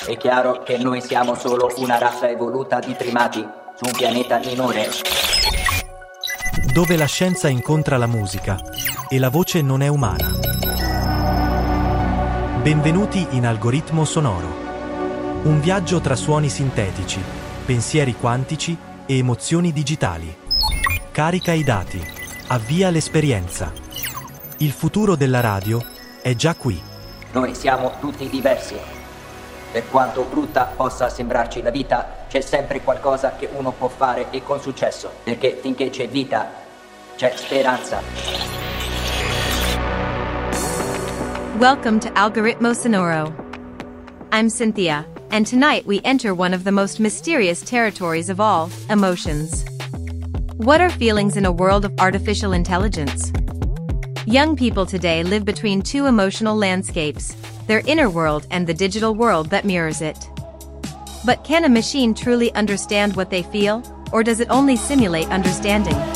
È chiaro che noi siamo solo una razza evoluta di primati su un pianeta minore. Dove la scienza incontra la musica e la voce non è umana. Benvenuti in Algoritmo Sonoro. Un viaggio tra suoni sintetici, pensieri quantici e emozioni digitali. Carica i dati, avvia l'esperienza. Il futuro della radio è già qui. Noi siamo tutti diversi. Per quanto brutta possa sembrarci la vita, c'è sempre qualcosa che uno può fare e con successo, perché finché c'è vita, c'è speranza. Welcome to Algoritmo Sonoro. I'm Cynthia, and tonight we enter one of the most mysterious territories of all, emotions. What are feelings in a world of artificial intelligence? Young people today live between two emotional landscapes, their inner world and the digital world that mirrors it. But can a machine truly understand what they feel, or does it only simulate understanding?